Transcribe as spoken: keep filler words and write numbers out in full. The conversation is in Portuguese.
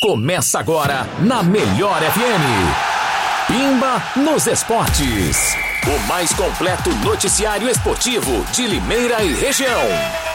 Começa agora na Melhor F M. Pimba nos Esportes. O mais completo noticiário esportivo de Limeira e região.